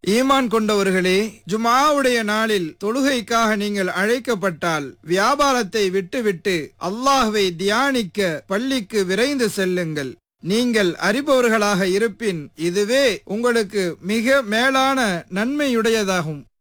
ஈமான் கொண்டவர்களே, ஜுமாவுடைய நாளில் தொழுகைக்காக நீங்கள் அழைக்கப்பட்டால் வியாபாரத்தை விட்டுவிட்டு அல்லாஹ்வை தியானிக்க பள்ளிக்கு விரைந்து செல்லுங்கள். நீங்கள் அறிபவர்களாக இருப்பின் இதுவே உங்களுக்கு மிக மேலான நன்மையுடையதாகும்.